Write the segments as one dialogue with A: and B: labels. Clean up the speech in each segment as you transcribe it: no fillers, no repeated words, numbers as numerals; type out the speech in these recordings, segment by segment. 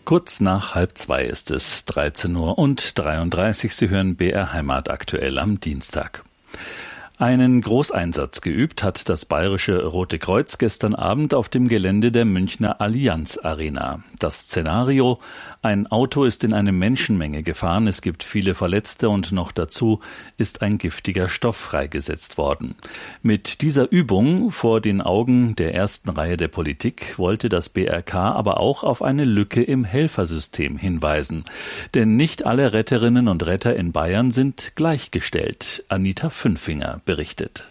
A: Kurz nach 1:30 ist es, 13:33 Uhr. Sie hören BR Heimat aktuell am Dienstag. Einen Großeinsatz geübt hat das Bayerische Rote Kreuz gestern Abend auf dem Gelände der Münchner Allianz Arena. Das Szenario: ein Auto ist in eine Menschenmenge gefahren, es gibt viele Verletzte und noch dazu ist ein giftiger Stoff freigesetzt worden. Mit dieser Übung vor den Augen der ersten Reihe der Politik wollte das BRK aber auch auf eine Lücke im Helfersystem hinweisen. Denn nicht alle Retterinnen und Retter in Bayern sind gleichgestellt. Anita Fünfinger berichtet.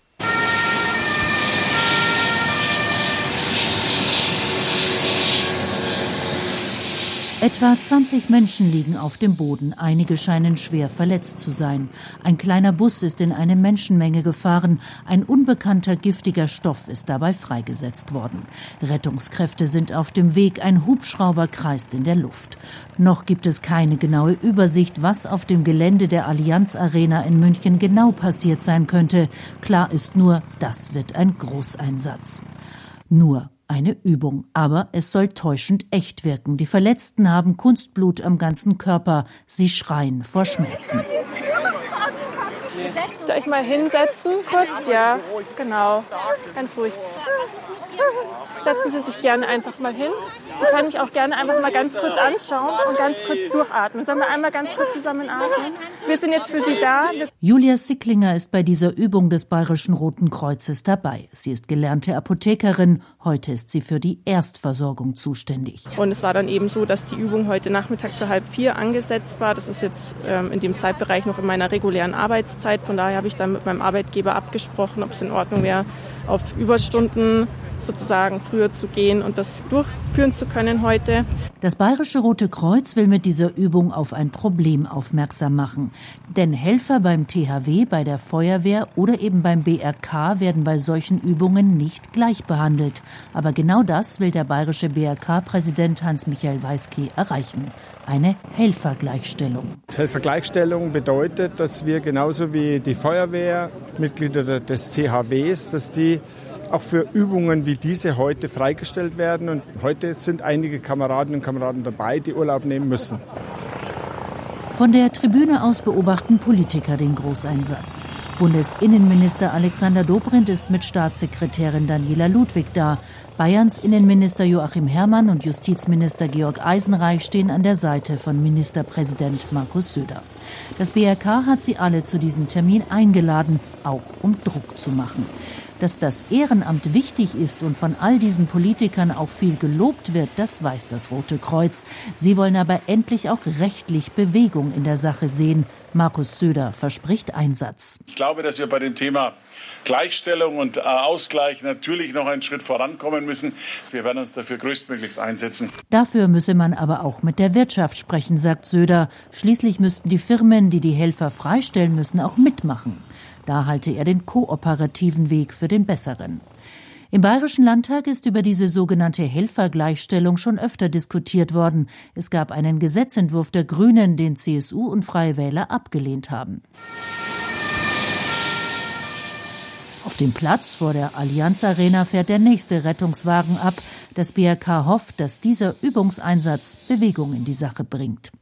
B: Etwa 20 Menschen liegen auf dem Boden, einige scheinen schwer verletzt zu sein. Ein kleiner Bus ist in eine Menschenmenge gefahren, ein unbekannter giftiger Stoff ist dabei freigesetzt worden. Rettungskräfte sind auf dem Weg, ein Hubschrauber kreist in der Luft. Noch gibt es keine genaue Übersicht, was auf dem Gelände der Allianz Arena in München genau passiert sein könnte. Klar ist nur, das wird ein Großeinsatz. Nur eine Übung, aber es soll täuschend echt wirken. Die Verletzten haben Kunstblut am ganzen Körper. Sie schreien vor Schmerzen.
C: Euch mal hinsetzen, kurz, ja, genau, ganz ruhig. Setzen Sie sich gerne einfach mal hin. Sie können mich auch gerne einfach mal ganz kurz anschauen und ganz kurz durchatmen. Sollen wir einmal ganz kurz zusammen atmen? Wir sind jetzt für Sie da.
B: Julia Sicklinger ist bei dieser Übung des Bayerischen Roten Kreuzes dabei. Sie ist gelernte Apothekerin. Heute ist sie für die Erstversorgung zuständig.
C: Und es war dann eben so, dass die Übung heute Nachmittag für 3:30 angesetzt war. Das ist jetzt in dem Zeitbereich noch in meiner regulären Arbeitszeit. Von daher habe ich dann mit meinem Arbeitgeber abgesprochen, ob es in Ordnung wäre, auf Überstunden sozusagen früher zu gehen und das durchführen zu können heute.
B: Das Bayerische Rote Kreuz will mit dieser Übung auf ein Problem aufmerksam machen. Denn Helfer beim THW, bei der Feuerwehr oder eben beim BRK werden bei solchen Übungen nicht gleich behandelt. Aber genau das will der bayerische BRK-Präsident Hans-Michael Weiske erreichen. Eine Helfergleichstellung.
D: Helfergleichstellung bedeutet, dass wir genauso wie die Feuerwehr, Mitglieder des THWs, dass die auch für Übungen wie diese heute freigestellt werden. Und heute sind einige Kameradinnen und Kameraden dabei, die Urlaub nehmen müssen.
B: Von der Tribüne aus beobachten Politiker den Großeinsatz. Bundesinnenminister Alexander Dobrindt ist mit Staatssekretärin Daniela Ludwig da. Bayerns Innenminister Joachim Herrmann und Justizminister Georg Eisenreich stehen an der Seite von Ministerpräsident Markus Söder. Das BRK hat sie alle zu diesem Termin eingeladen, auch um Druck zu machen. Dass das Ehrenamt wichtig ist und von all diesen Politikern auch viel gelobt wird, das weiß das Rote Kreuz. Sie wollen aber endlich auch rechtlich Bewegung in der Sache sehen. Markus Söder verspricht Einsatz.
E: Ich glaube, dass wir bei dem Thema Gleichstellung und Ausgleich natürlich noch einen Schritt vorankommen müssen. Wir werden uns dafür größtmöglichst einsetzen.
B: Dafür müsse man aber auch mit der Wirtschaft sprechen, sagt Söder. Schließlich müssten die Firmen, die die Helfer freistellen müssen, auch mitmachen. Da halte er den kooperativen Weg für den besseren. Im Bayerischen Landtag ist über diese sogenannte Helfergleichstellung schon öfter diskutiert worden. Es gab einen Gesetzentwurf der Grünen, den CSU und Freie Wähler abgelehnt haben. Auf dem Platz vor der Allianz Arena fährt der nächste Rettungswagen ab. Das BRK hofft, dass dieser Übungseinsatz Bewegung in die Sache bringt.